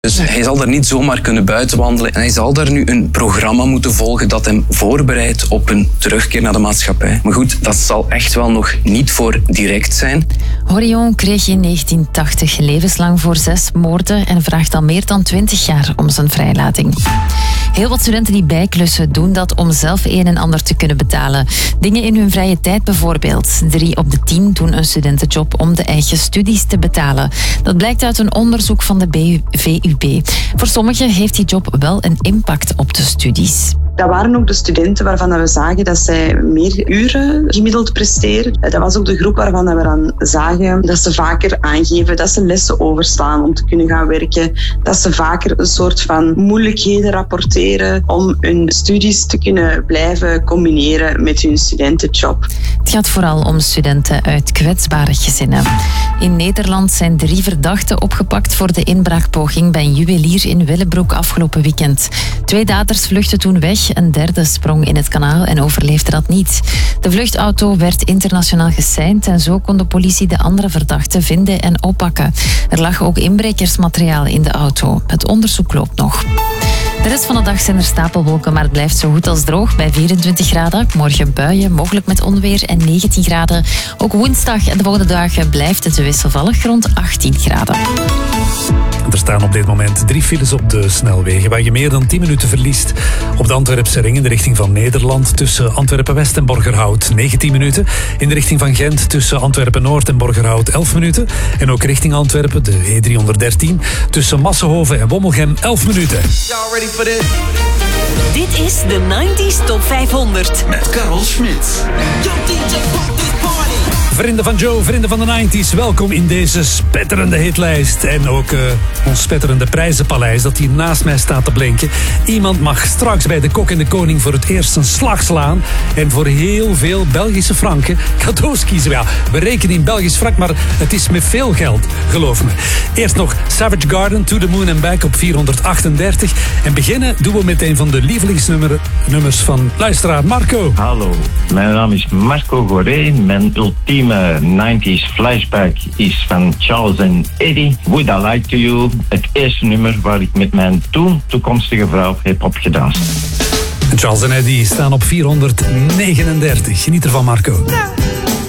Dus hij zal er niet zomaar kunnen buitenwandelen. En hij zal daar nu een programma moeten volgen dat hem voorbereidt op een terugkeer naar de maatschappij. Maar goed, dat zal echt wel nog niet voor direct zijn. Horion kreeg in 1980 levenslang voor 6 moorden en vraagt al meer dan 20 jaar om zijn vrijlating. Heel wat studenten die bijklussen doen dat om zelf een en ander te kunnen betalen. Dingen in hun vrije tijd bijvoorbeeld. 3 op de 10 doen een studentenjob om de eigen studies te betalen. Dat blijkt uit een onderzoek van de VUB. Voor sommigen heeft die job wel een impact op de studies. Dat waren ook de studenten waarvan we zagen dat zij meer uren gemiddeld presteren. Dat was ook de groep waarvan we dan zagen dat ze vaker aangeven dat ze lessen overslaan om te kunnen gaan werken. Dat ze vaker een soort van moeilijkheden rapporteren om hun studies te kunnen blijven combineren met hun studentenjob. Het gaat vooral om studenten uit kwetsbare gezinnen. In Nederland zijn 3 verdachten opgepakt voor de inbraakpoging bij een juwelier in Willebroek afgelopen weekend. 2 daders vluchtten toen weg. Een derde sprong in het kanaal en overleefde dat niet. De vluchtauto werd internationaal geseind en zo kon de politie de andere verdachten vinden en oppakken. Er lag ook inbrekersmateriaal in de auto. Het onderzoek loopt nog. De rest van de dag zijn er stapelwolken, maar het blijft zo goed als droog bij 24 graden. Morgen buien, mogelijk met onweer en 19 graden. Ook woensdag en de volgende dagen blijft het wisselvallig rond 18 graden. Er staan op dit moment 3 files op de snelwegen waar je meer dan 10 minuten verliest. Op de Antwerpse ring in de richting van Nederland tussen Antwerpen-West en Borgerhout 19 minuten. In de richting van Gent tussen Antwerpen-Noord en Borgerhout 11 minuten. En ook richting Antwerpen de E313 tussen Massenhoven en Wommelgem 11 minuten. Dit is de 90s Top 500. Met Karel Smit. Vrienden van Joe, vrienden van de 90s, welkom in deze spetterende hitlijst. En ook ons spetterende prijzenpaleis dat hier naast mij staat te blinken. Iemand mag straks bij de Kok en de Koning voor het eerst een slag slaan. En voor heel veel Belgische franken cadeaus kiezen. Ja, we rekenen in Belgisch frank, maar het is met veel geld, geloof me. Eerst nog Savage Garden, To the Moon and Back op 438. En beginnen doen we met een van de lievelingsnummers van luisteraar Marco. Hallo, mijn naam is Marco Goré. Mijn ultieme 90s flashback is van Charles en Eddie. Would I Lie to You? Het eerste nummer waar ik met mijn toekomstige vrouw heb opgedanst. Charles en Eddie staan op 439. Geniet ervan, Marco.